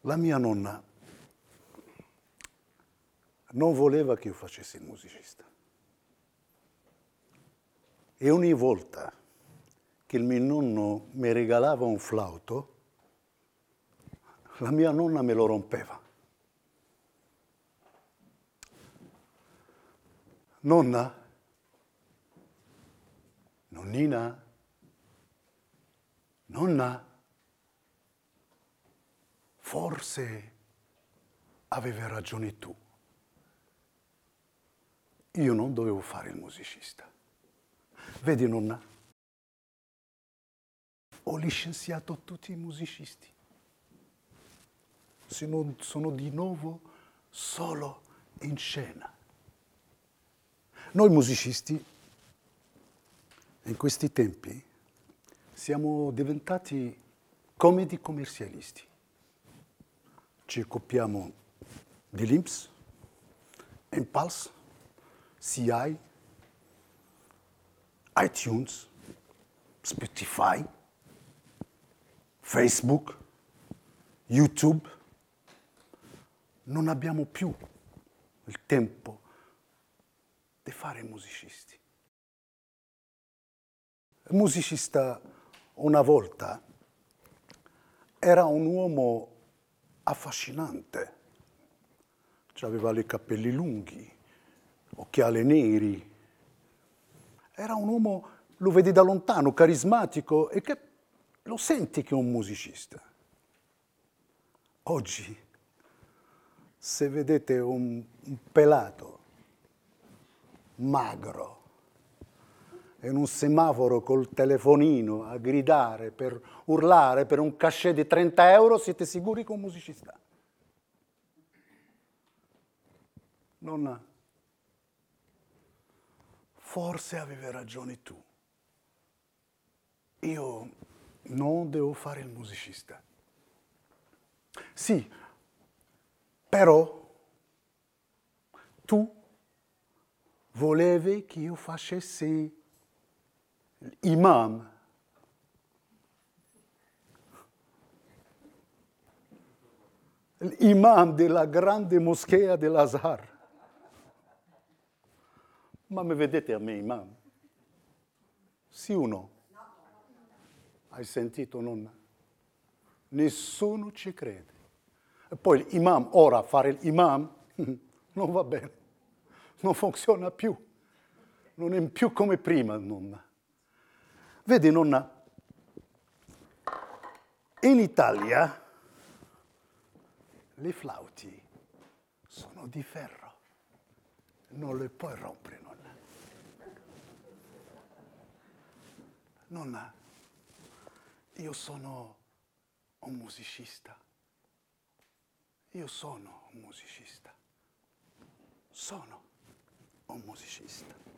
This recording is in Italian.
La mia nonna non voleva che io facessi il musicista. E ogni volta che il mio nonno mi regalava un flauto, la mia nonna me lo rompeva. Nonna? Nonnina? Nonna? Forse avevi ragione tu. Io non dovevo fare il musicista. Vedi, nonna? Ho licenziato tutti i musicisti. Sono di nuovo solo in scena. Noi musicisti, in questi tempi, siamo diventati come dei commercialisti. Ci occupiamo di Linps, Impulse, CI, iTunes, Spotify, Facebook, YouTube. Non abbiamo più il tempo di fare musicisti. Il musicista una volta era un uomo affascinante. Aveva i capelli lunghi, occhiali neri. Era un uomo, lo vedi da lontano, carismatico e che lo senti che è un musicista. Oggi, se vedete un pelato magro in un semaforo col telefonino a gridare, per urlare per un cachet di 30 euro, siete sicuri che è un musicista? Nonna, forse avevi ragione tu. Io non devo fare il musicista. Sì, però tu volevi che io facessi l'imam. L'imam della grande moschea dell'Azhar. Ma mi vedete a me, imam? Sì o no? Hai sentito, nonna? Nessuno ci crede. E poi l'imam, ora fare l'imam, non va bene. Non funziona più. Non è più come prima, nonna. Vedi, nonna, in Italia le flauti sono di ferro. Non le puoi rompere, nonna. Nonna, io sono un musicista. Io sono un musicista. Sono un musicista.